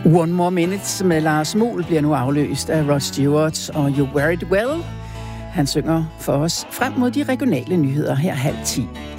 One More Minutes med Lars Muhl bliver nu afløst af Rod Stewart og You Wear It Well. Han synger for os frem mod de regionale nyheder her 9:30.